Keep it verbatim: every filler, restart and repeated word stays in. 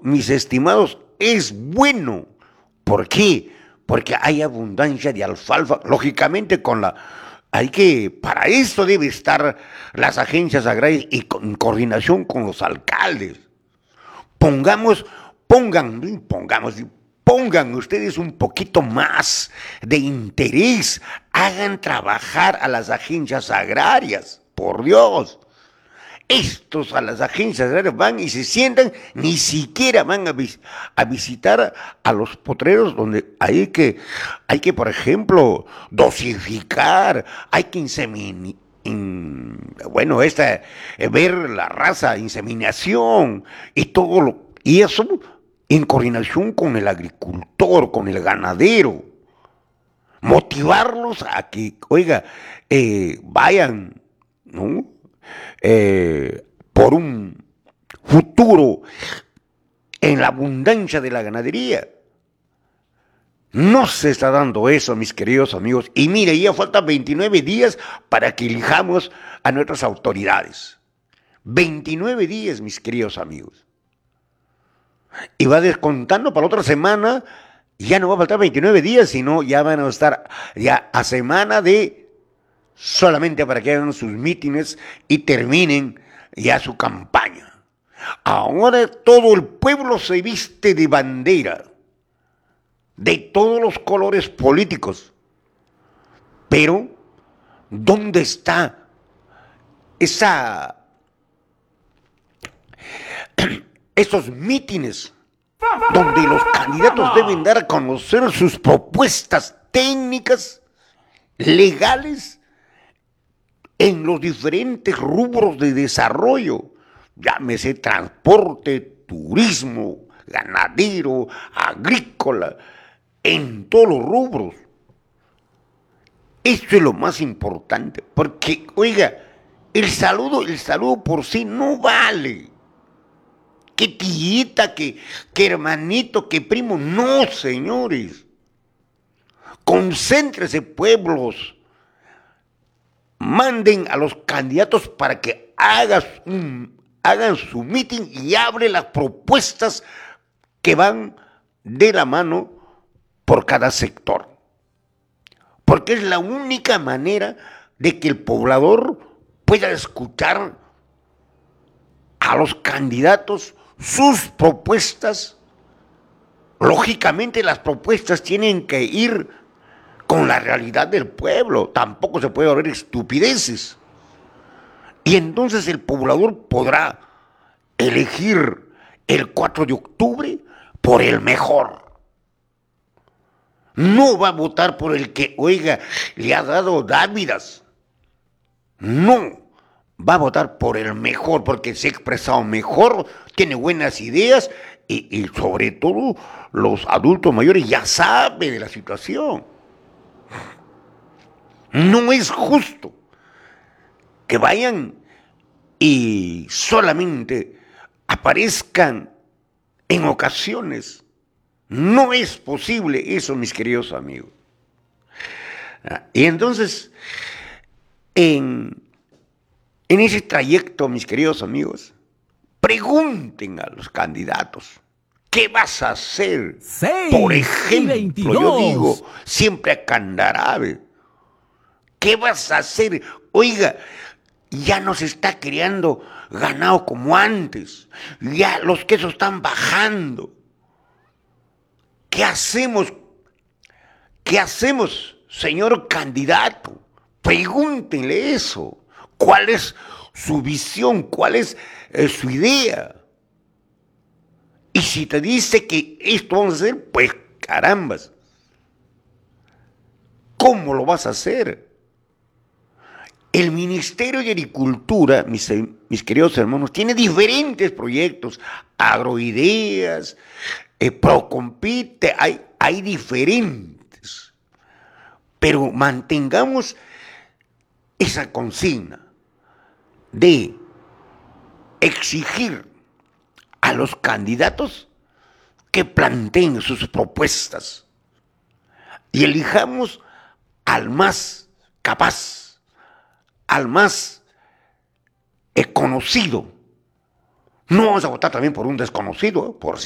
mis estimados, es bueno. ¿Por qué? Porque hay abundancia de alfalfa, lógicamente con la... Hay que, para eso debe estar las agencias agrarias y con coordinación con los alcaldes. Pongamos, pongan, pongamos, pongan ustedes un poquito más de interés, hagan trabajar a las agencias agrarias, por Dios. Estos a las agencias agrarias van y se sientan, ni siquiera van a, vis a visitar a los potreros donde hay que, hay que, por ejemplo, dosificar, hay que inseminar. In, bueno, esta, eh, ver la raza, inseminación y todo lo, y eso en coordinación con el agricultor, con el ganadero, motivarlos a que, oiga, eh, vayan, ¿no? Eh, por un futuro en la abundancia de la ganadería. No se está dando eso, mis queridos amigos. Y mire, ya faltan veintinueve días para que elijamos a nuestras autoridades. veintinueve días, mis queridos amigos. Y va descontando para la otra semana, ya no va a faltar veintinueve días, sino ya van a estar ya a semana de solamente para que hagan sus mítines y terminen ya su campaña. Ahora todo el pueblo se viste de bandera, de todos los colores políticos. Pero, ¿dónde está esa, esos mítines donde los candidatos deben dar a conocer sus propuestas técnicas, legales, en los diferentes rubros de desarrollo, llámese transporte, turismo, ganadero, agrícola, en todos los rubros? Esto es lo más importante, porque, oiga, el saludo, el saludo por sí no vale. Que tillita, que, que hermanito, que primo, no, señores. Concéntrese, pueblos. Manden a los candidatos para que hagan, un, hagan su mitin y abren las propuestas que van de la mano por cada sector. Porque es la única manera de que el poblador pueda escuchar a los candidatos sus propuestas. Lógicamente las propuestas tienen que ir con la realidad del pueblo, tampoco se puede hablar estupideces. Y entonces el poblador podrá elegir el cuatro de octubre por el mejor. No va a votar por el que, oiga, le ha dado dávidas. No, va a votar por el mejor, porque se ha expresado mejor, tiene buenas ideas y, y sobre todo los adultos mayores ya saben de la situación. No es justo que vayan y solamente aparezcan en ocasiones. No es posible eso, mis queridos amigos. Y entonces, en, en ese trayecto, mis queridos amigos, pregunten a los candidatos, ¿qué vas a hacer? Por ejemplo, yo digo, siempre a Candarave, ¿qué vas a hacer? Oiga, ya no se está creando ganado como antes, ya los quesos están bajando. ¿Qué hacemos? ¿Qué hacemos, señor candidato? Pregúntenle eso. ¿Cuál es su visión? ¿Cuál es eh, su idea? Y si te dice que esto vamos a hacer, pues carambas. ¿Cómo lo vas a hacer? El Ministerio de Agricultura, mis, mis queridos hermanos, tiene diferentes proyectos, agroideas, eh, Procompite, hay, hay diferentes. Pero mantengamos esa consigna de exigir a los candidatos que planteen sus propuestas y elijamos al más capaz, al más conocido. No vamos a votar también por un desconocido, por